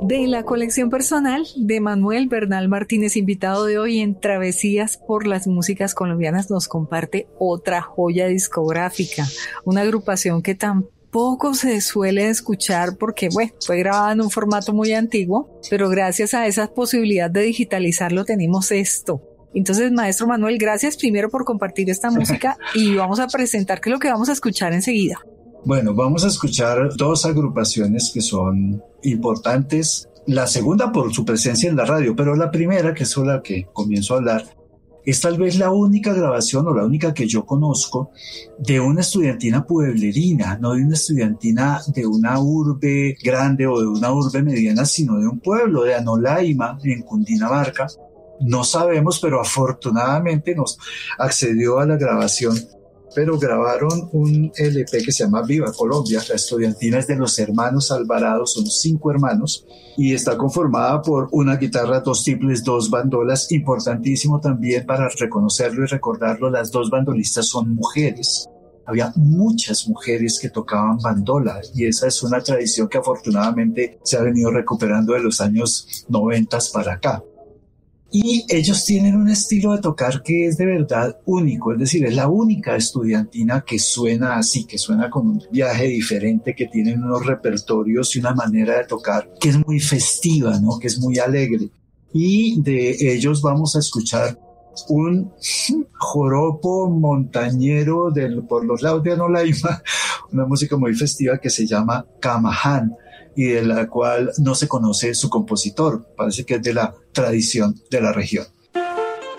De la colección personal de Manuel Bernal Martínez, invitado de hoy en Travesías por las Músicas Colombianas, nos comparte otra joya discográfica, una agrupación que tampoco se suele escuchar porque, bueno, fue grabada en un formato muy antiguo, pero gracias a esa posibilidad de digitalizarlo tenemos esto. Entonces, maestro Manuel, gracias primero por compartir esta música y vamos a presentar qué es lo que vamos a escuchar enseguida. Bueno, vamos a escuchar dos agrupaciones que son importantes. La segunda por su presencia en la radio, pero la primera, que es la que comienzo a hablar, es tal vez la única grabación o la única que yo conozco de una estudiantina pueblerina, no de una estudiantina de una urbe grande o de una urbe mediana, sino de un pueblo, de Anolaima, en Cundinamarca. No sabemos, pero afortunadamente nos accedió a la grabación. Pero grabaron un LP que se llama Viva Colombia. La estudiantina es de los hermanos Alvarado, son 5 hermanos y está conformada por una guitarra, 2 tiples, 2 bandolas. Importantísimo también para reconocerlo y recordarlo, las 2 bandolistas son mujeres. Había muchas mujeres que tocaban bandola y esa es una tradición que afortunadamente se ha venido recuperando de los años 90 para acá. Y ellos tienen un estilo de tocar que es de verdad único, es decir, es la única estudiantina que suena así, que suena con un viaje diferente, que tienen unos repertorios y una manera de tocar que es muy festiva, ¿no? Que es muy alegre. Y de ellos vamos a escuchar un joropo montañero por los lados de Anolaima, una música muy festiva que se llama Camaján, y de la cual no se conoce su compositor, parece que es de la tradición de la región.